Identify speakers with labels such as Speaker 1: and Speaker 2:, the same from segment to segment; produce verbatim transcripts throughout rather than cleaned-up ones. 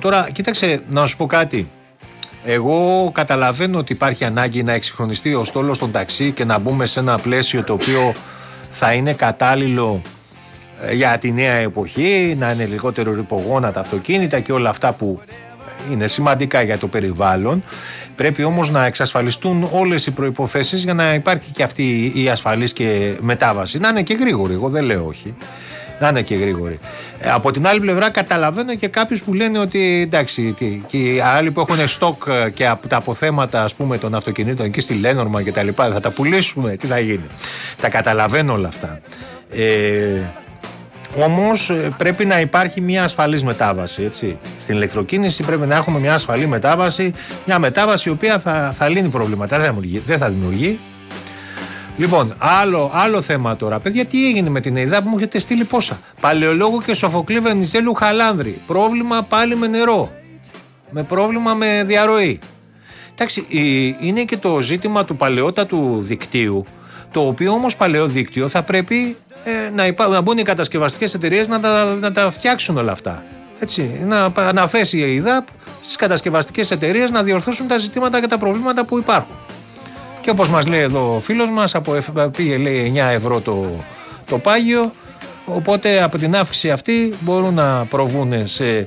Speaker 1: Τώρα, κοίταξε, να σου πω κάτι. Εγώ καταλαβαίνω ότι υπάρχει ανάγκη να εξυγχρονιστεί ο στόλος των ταξί και να μπούμε σε ένα πλαίσιο το οποίο θα είναι κατάλληλο για τη νέα εποχή, να είναι λιγότερο ρυπογόνα τα αυτοκίνητα και όλα αυτά που είναι σημαντικά για το περιβάλλον. Πρέπει όμως να εξασφαλιστούν όλες οι προϋποθέσεις για να υπάρχει και αυτή η ασφαλής και μετάβαση. Να είναι και γρήγορη, εγώ δεν λέω όχι. Να είναι και γρήγορη. Ε, από την άλλη πλευρά καταλαβαίνω και κάποιους που λένε ότι εντάξει, τι, και οι άλλοι που έχουν στόκ και από τα αποθέματα, ας πούμε, των αυτοκινήτων εκεί στη Λένορμα και τα λοιπά, θα τα πουλήσουμε, τι θα γίνει. Τα καταλαβαίνω όλα αυτά. Ε, Όμως πρέπει να υπάρχει μια ασφαλής μετάβαση, έτσι. Στην ηλεκτροκίνηση πρέπει να έχουμε μια ασφαλή μετάβαση, μια μετάβαση η οποία θα, θα λύνει προβλήματα, δεν θα δημιουργεί. Δεν θα δημιουργεί. Λοιπόν, άλλο, άλλο θέμα τώρα. Παιδιά, τι έγινε με την ΕΙΔΑ που μου έχετε στείλει πόσα? Παλαιολόγου και Σοφοκλή Βενιζέλου Χαλάνδρη. Πρόβλημα πάλι με νερό. Με πρόβλημα με διαρροή. Εντάξει, είναι και το ζήτημα του παλαιότατου δικτύου, το οποίο όμως παλαιό δίκτυο θα πρέπει ε, να, υπά, να μπουν οι κατασκευαστικές εταιρείες να τα, να τα φτιάξουν όλα αυτά. Έτσι, να, να θέσει η ΕΙΔΑΠ στις κατασκευαστικές εταιρείες να διορθώσουν τα ζητήματα και τα προβλήματα που υπάρχουν. Και όπως μας λέει εδώ ο φίλος μας, από, πήγε λέει εννιά ευρώ το, το πάγιο, οπότε από την αύξηση αυτή μπορούν να προβούν σε ε,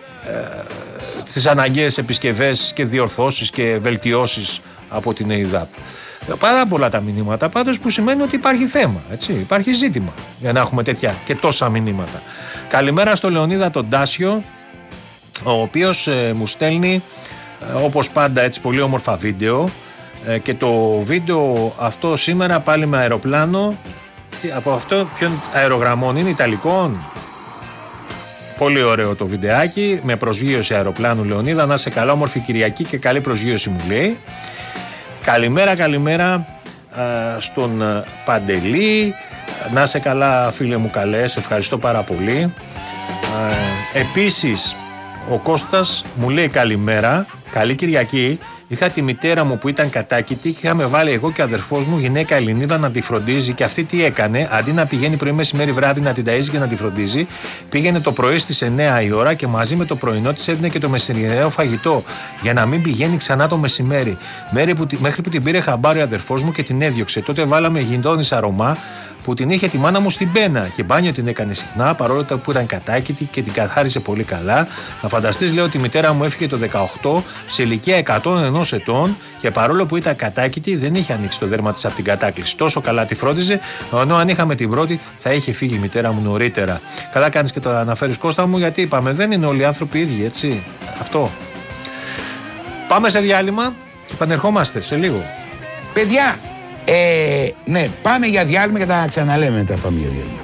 Speaker 1: τις αναγκαίες επισκευές και διορθώσεις και βελτιώσεις από την ΕΙΔΑΠ. Πάρα πολλά τα μηνύματα πάντως, που σημαίνει ότι υπάρχει θέμα, έτσι, υπάρχει ζήτημα για να έχουμε τέτοια και τόσα μηνύματα. Καλημέρα στο Λεωνίδα τον Τάσιο, ο οποίος ε, μου στέλνει ε, όπως πάντα έτσι πολύ όμορφα βίντεο, ε, και το βίντεο αυτό σήμερα πάλι με αεροπλάνο. Από αυτό ποιον αερογραμμών είναι, Ιταλικών? Πολύ ωραίο το βιντεάκι με προσγείωση αεροπλάνου. Λεωνίδα, να είσαι καλά, όμορφη Κυριακή και καλή προσγείωση μου λέει. Καλημέρα, καλημέρα α, στον α, Παντελή. Να είσαι καλά φίλε μου, καλές, ευχαριστώ πάρα πολύ. Α, επίσης ο Κώστας μου λέει καλημέρα, καλή Κυριακή. Είχα τη μητέρα μου που ήταν κατάκητη και είχαμε βάλει εγώ και ο αδερφός μου γυναίκα Ελληνίδα να τη φροντίζει, και αυτή τι έκανε? Αντί να πηγαίνει πρωί, μεσημέρι, βράδυ να την ταΐζει και να τη φροντίζει, πήγαινε το πρωί στις εννιά η ώρα και μαζί με το πρωινό της έδινε και το μεσημεριανό φαγητό για να μην πηγαίνει ξανά το μεσημέρι. Μέχρι που την πήρε χαμπάρι ο αδερφός μου και την έδιωξε. Τότε βάλαμε γινδόνης αρωμά που την είχε τη μάνα μου στην πένα και μπάνιο την έκανε συχνά, παρόλο που ήταν κατάκητη και την καθάρισε πολύ καλά. Να φανταστείς, λέω, ότι η μητέρα μου έφυγε το δεκαοκτώ σε ηλικία εκατόν ένα ετών και παρόλο που ήταν κατάκητη δεν είχε ανοίξει το δέρμα της από την κατάκληση. Τόσο καλά τη φρόντιζε, ενώ αν είχαμε την πρώτη θα είχε φύγει η μητέρα μου νωρίτερα. Καλά κάνεις και το αναφέρεις, Κώστα μου, γιατί είπαμε δεν είναι όλοι οι άνθρωποι ίδιοι, έτσι. Αυτό. Πάμε σε διάλειμμα και επανερχόμαστε σε λίγο.
Speaker 2: Παιδιά! Ε, ναι, πάμε για διάλειμμα και τα ξαναλέμε μετά. Πάμε για διάλειμμα.